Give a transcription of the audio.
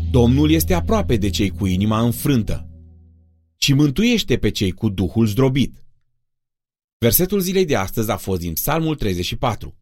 Domnul este aproape de cei cu inima înfrântă, ci mântuiește pe cei cu duhul zdrobit. Versetul zilei de astăzi a fost din Psalmul 34.